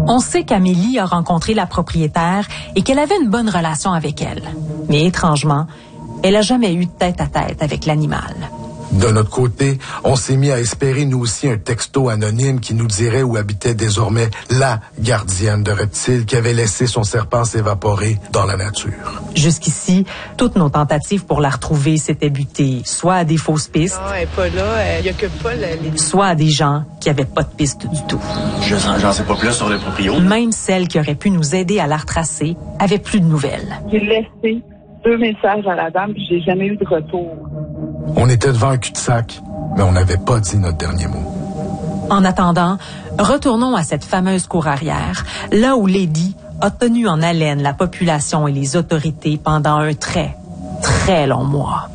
On sait qu'Amélie a rencontré la propriétaire et qu'elle avait une bonne relation avec elle. Mais étrangement, elle n'a jamais eu de tête-à-tête avec l'animal. De notre côté, on s'est mis à espérer nous aussi un texto anonyme qui nous dirait où habitait désormais la gardienne de reptiles qui avait laissé son serpent s'évaporer dans la nature. Jusqu'ici, toutes nos tentatives pour la retrouver s'étaient butées soit à des fausses pistes, non, elle n'est pas là, il n'y a que pas les... soit à des gens qui n'avaient pas de piste du tout. J'en sais pas plus sur le proprio. Même celle qui aurait pu nous aider à la retracer avait plus de nouvelles. J'ai laissé 2 messages à la dame, puis j'ai jamais eu de retour. On était devant un cul-de-sac, mais on n'avait pas dit notre dernier mot. En attendant, retournons à cette fameuse cour arrière, là où Lady a tenu en haleine la population et les autorités pendant un très, très long mois.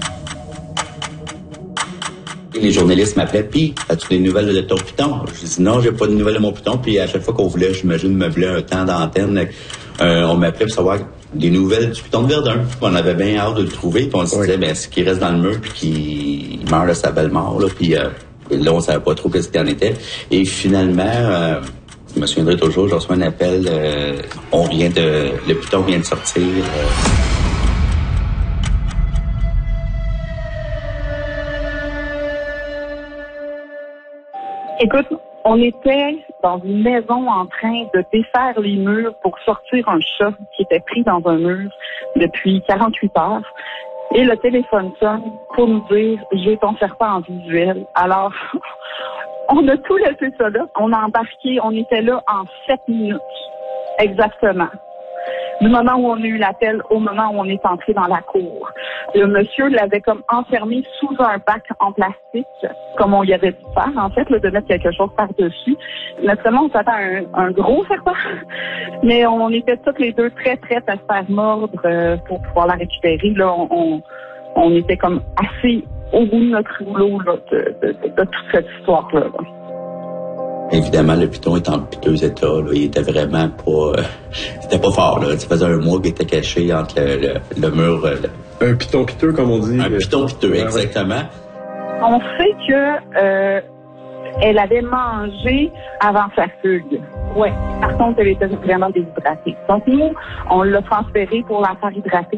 Les journalistes m'appelaient, puis as-tu des nouvelles de ton piton? Je dis non, j'ai pas de nouvelles de mon piton, puis à chaque fois qu'on voulait, j'imagine, meubler un temps d'antenne, on m'appelait pour savoir des nouvelles du piton de Verdun. On avait bien hâte de le trouver, puis on se disait, ben, ce qui reste dans le mur, puis qu'il meurt de sa belle mort, là, puis là, on savait pas trop qu'est-ce qu'il en était. Et finalement, je me souviendrai toujours, je reçois un appel, le piton vient de sortir. Écoute, on était dans une maison en train de défaire les murs pour sortir un chat qui était pris dans un mur depuis 48 heures. Et le téléphone sonne pour nous dire « J'ai ton serpent en visuel ». Alors, on a tout laissé ça là. On a embarqué, on était là en 7 minutes. Exactement. Du moment où on a eu l'appel au moment où on est entré dans la cour. Le monsieur l'avait comme enfermé sous un bac en plastique, comme on y avait dû faire, en fait, là, de mettre quelque chose par-dessus. Naturellement, on s'attend à un gros serpent, mais on était toutes les deux très prêtes à se faire mordre pour pouvoir la récupérer. Là, on était comme assez au bout de notre rouleau là, de toute cette histoire-là. Là. Évidemment, le piton est en piteux état. Là. Il était vraiment pas... c'était pas fort. Là. Ça faisait un mois qu'il était caché entre le mur... Un piton piteux, comme on dit. Un piton piteux, exactement. On sait que elle avait mangé avant sa fugue. Oui. Par contre, elle était vraiment déshydratée. Donc, nous, on l'a transférée pour la faire hydrater.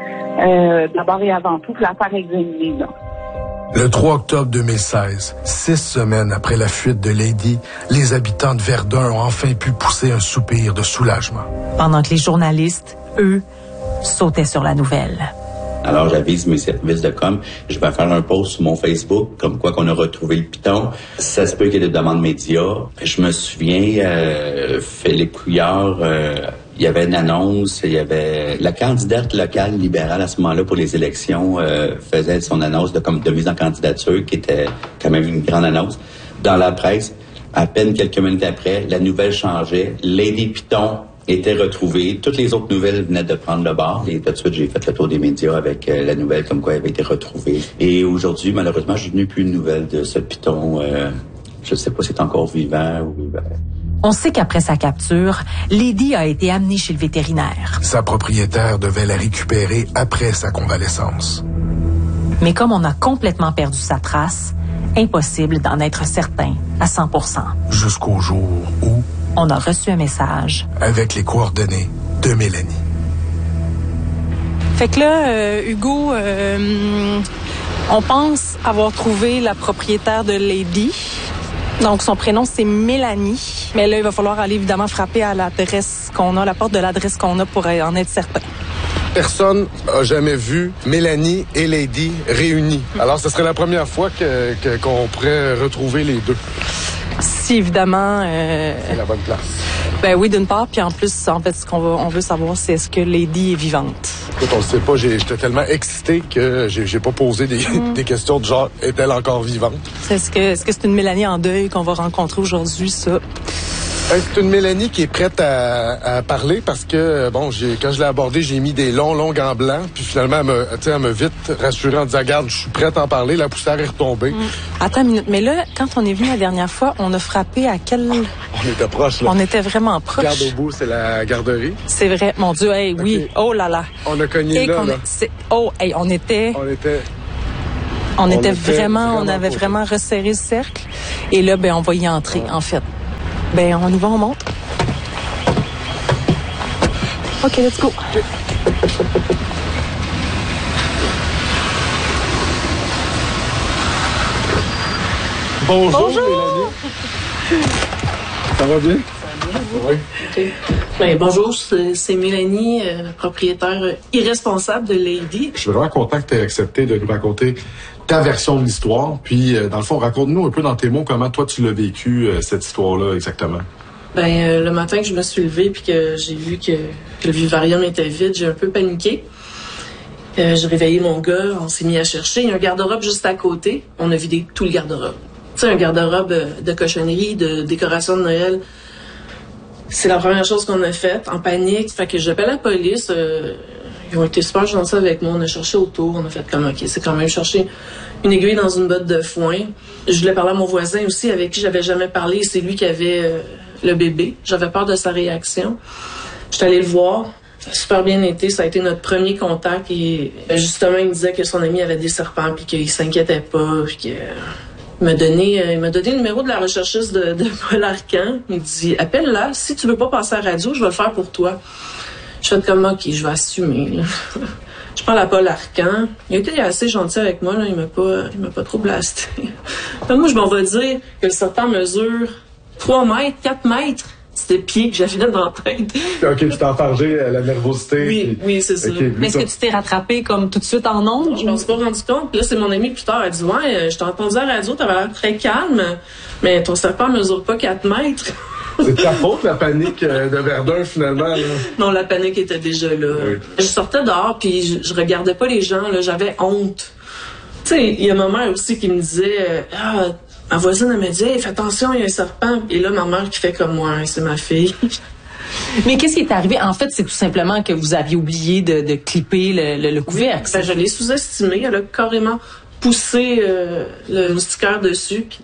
D'abord et avant tout, pour la faire examiner, là. Le 3 octobre 2016, 6 semaines après la fuite de Lady, les habitants de Verdun ont enfin pu pousser un soupir de soulagement. Pendant que les journalistes, eux, sautaient sur la nouvelle. Alors, j'avise mes services de com. Je vais faire un post sur mon Facebook, comme quoi qu'on a retrouvé le piton. Ça se peut qu'il y ait des demandes médias. Je me souviens, Philippe Couillard... il y avait une annonce, il y avait la candidate locale libérale à ce moment-là pour les élections faisait son annonce de mise en candidature qui était quand même une grande annonce. Dans la presse, à peine quelques minutes après, la nouvelle changeait. Lady Piton était retrouvée. Toutes les autres nouvelles venaient de prendre le bord. Et tout de suite, j'ai fait le tour des médias avec la nouvelle comme quoi elle avait été retrouvée. Et aujourd'hui, malheureusement, je n'ai plus de nouvelles de ce piton. Je ne sais pas si c'est encore vivant ou... On sait qu'après sa capture, Lady a été amenée chez le vétérinaire. Sa propriétaire devait la récupérer après sa convalescence. Mais comme on a complètement perdu sa trace, impossible d'en être certain à 100%. Jusqu'au jour où... on a reçu un message. Avec les coordonnées de Mélanie. Fait que là, Hugo, on pense avoir trouvé la propriétaire de Lady. Donc, son prénom, c'est Mélanie. Mais là, il va falloir aller évidemment frapper à l'adresse qu'on a, la porte de l'adresse qu'on a pour en être certain. Personne n'a jamais vu Mélanie et Lady réunies. Alors, ce serait la première fois qu'on pourrait retrouver les deux. Si, évidemment... c'est la bonne place. Ben oui, d'une part. Puis en plus, en fait, on veut savoir, c'est est-ce que Lady est vivante. Écoute, on ne sait pas. J'étais tellement excité que j'ai pas posé des questions de genre, est-elle encore vivante? Est-ce que c'est une Mélanie en deuil qu'on va rencontrer aujourd'hui, ça? C'est une Mélanie qui est prête à parler parce que, bon, quand je l'ai abordée, j'ai mis des longs gants blancs. Puis finalement, elle m'a vite rassuré en disant, regarde, je suis prête à en parler. La poussière est retombée. Attends une minute. Mais là, quand on est venu la dernière fois, on a frappé à quel... On était proche, là. On était vraiment proche. Regarde au bout, c'est la garderie. C'est vrai. Mon Dieu, hey, okay. Oui. Oh là là. On a cogné là. On avait vraiment resserré le cercle. Et là, ben, on va y entrer, en fait. Ben, on y va, on monte. OK, let's go. Bonjour. Mélanie. Ça va bien? Oui. Okay. Ben, bonjour, c'est Mélanie, propriétaire irresponsable de Lady. Je suis vraiment content que tu aies accepté de nous raconter ta version de l'histoire. Puis, dans le fond, raconte-nous un peu dans tes mots comment toi tu l'as vécu, cette histoire-là, exactement. Ben, le matin que je me suis levée puis que j'ai vu que le vivarium était vide, j'ai un peu paniqué. J'ai réveillé mon gars, on s'est mis à chercher. Il y a un garde-robe juste à côté. On a vidé tout le garde-robe. Tu sais, un garde-robe de cochonnerie, de décoration de Noël. C'est la première chose qu'on a faite, en panique. Fait que j'appelle la police. Ils ont été super gentils avec moi. On a cherché autour. On a fait comme, OK, c'est quand même chercher une aiguille dans une botte de foin. Je voulais parler à mon voisin aussi, avec qui j'avais jamais parlé. C'est lui qui avait le bébé. J'avais peur de sa réaction. J'étais allée le voir. Ça a super bien été. Ça a été notre premier contact. Et justement, il me disait que son ami avait des serpents puis qu'il s'inquiétait pas. Puis que... Il m'a donné le numéro de la recherchiste de Paul Arcan. Il dit, appelle-la. Si tu veux pas passer à la radio, je vais le faire pour toi. Je fais comme, OK, je vais assumer. Là. Je parle à Paul Arcan. Il a été assez gentil avec moi. Là. Il m'a pas trop blasté. Donc, moi, je m'en vais dire que le serpent mesure 3 mètres, 4 mètres. C'était pied que j'avais dans la tête. OK, tu t'es enfargé la nervosité. Oui, oui, c'est ça. Mais est-ce que tu t'es rattrapé comme tout de suite en ondes? Je m'en suis pas rendu compte. Puis là, c'est mon ami plus tard. Elle dit, ouais, je t'ai entendu à la radio, t'avais l'air très calme, mais ton serpent mesure pas 4 mètres. C'est de ta faute, la panique de Verdun, finalement. Là. Non, la panique était déjà là. Oui. Je sortais dehors, puis je regardais pas les gens, là, j'avais honte. Tu sais, il y a ma mère aussi qui me disait, ma voisine, elle me dit, hey, fais attention, il y a un serpent. Et là, ma mère qui fait comme moi, c'est ma fille. Mais qu'est-ce qui est arrivé? En fait, c'est tout simplement que vous aviez oublié de clipper le couvercle. Ben, je l'ai sous-estimé. Elle a carrément poussé le sticker dessus. Puis,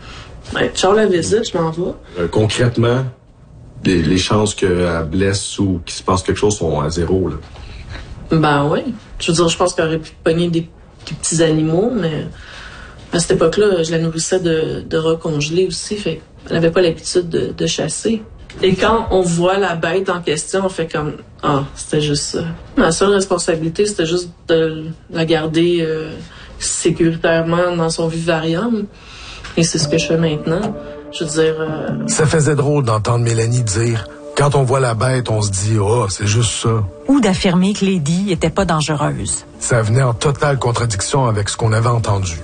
ciao la visite, je m'en vais. Concrètement, les chances qu'elle blesse ou qu'il se passe quelque chose sont à 0. Là. Ben oui. Je veux dire, je pense qu'elle aurait pu pogner des petits animaux, mais... À cette époque-là, je la nourrissais de rats congelés aussi, fait qu'elle n'avait pas l'habitude de chasser. Et quand on voit la bête en question, on fait comme « Ah, c'était juste ça ». Ma seule responsabilité, c'était juste de la garder sécuritairement dans son vivarium. Et c'est ce que je fais maintenant. Je veux dire... Ça faisait drôle d'entendre Mélanie dire « Quand on voit la bête, on se dit « Oh, c'est juste ça ». Ou d'affirmer que Lady était pas dangereuse. Ça venait en totale contradiction avec ce qu'on avait entendu.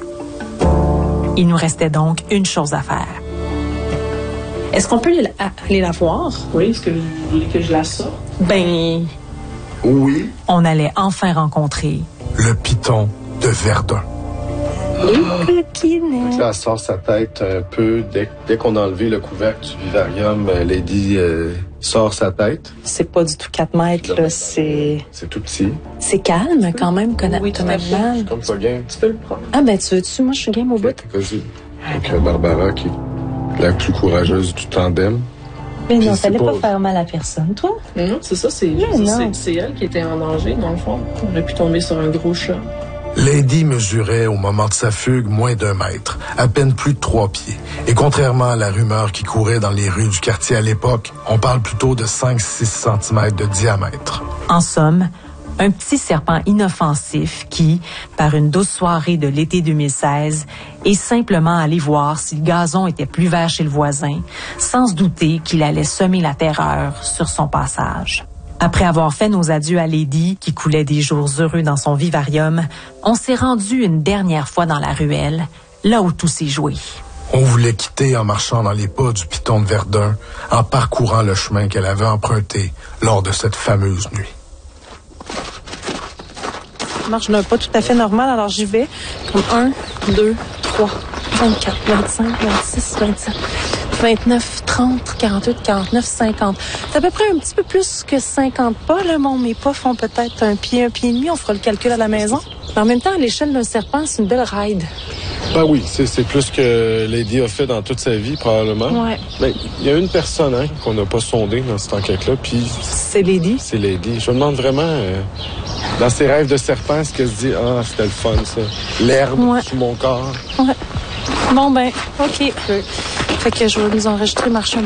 Il nous restait donc une chose à faire. Est-ce qu'on peut aller la voir? Oui, est-ce que vous voulez que je la sorte? Ben... Oui. On allait enfin rencontrer... le python de Verdun. Le coquinet. Elle sort sa tête un peu. Dès qu'on a enlevé le couvercle du vivarium, Lady sort sa tête. C'est pas du tout 4 mètres, là, c'est... C'est tout petit. C'est calme, quand même, Oui, tout à fait. C'est comme ça, game. Tu peux le prendre. Ah, ben, tu veux-tu? Moi, je suis game au bout. Vas-y. Donc, Barbara, qui est la plus courageuse du tandem. Mais non, t'allais pas faire mal à personne, toi? Non, c'est ça, c'est elle qui était en danger, dans le fond. On aurait pu tomber sur un gros chat. Lady mesurait, au moment de sa fugue, moins d'1 mètre, à peine plus de 3 pieds. Et contrairement à la rumeur qui courait dans les rues du quartier à l'époque, on parle plutôt de 5-6 cm de diamètre. En somme, un petit serpent inoffensif qui, par une douce soirée de l'été 2016, est simplement allé voir si le gazon était plus vert chez le voisin, sans se douter qu'il allait semer la terreur sur son passage. Après avoir fait nos adieux à Lady, qui coulait des jours heureux dans son vivarium, on s'est rendu une dernière fois dans la ruelle, là où tout s'est joué. On voulait quitter en marchant dans les pas du python de Verdun, en parcourant le chemin qu'elle avait emprunté lors de cette fameuse nuit. Ça marche d'un pas tout à fait normal, alors j'y vais. Comme 1, 2, 3, 24, 25, 26, 27... 29, 30, 48, 49, 50. C'est à peu près un petit peu plus que 50 pas. Là. Bon, mes pas font peut-être un pied et demi. On fera le calcul à la maison. Mais en même temps, à l'échelle d'un serpent, c'est une belle ride. Ben oui, c'est plus que Lady a fait dans toute sa vie, probablement. Ouais. Mais il y a une personne qu'on n'a pas sondée dans cette enquête-là, puis... C'est Lady? C'est Lady. Je me demande vraiment, dans ses rêves de serpent, est-ce qu'elle se dit « Ah, c'était le fun, ça. L'herbe sous mon corps. » Ouais. Bon, ben, OK. Fait que je vais nous enregistrer marcher un